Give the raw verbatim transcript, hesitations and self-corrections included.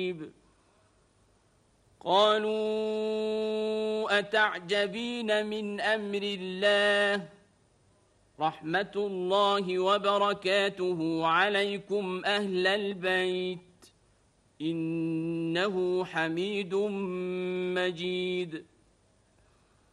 قريب قالوا أتعجبين من أمر الله رحمة الله وبركاته عليكم أهل البيت إنه حميد مجيد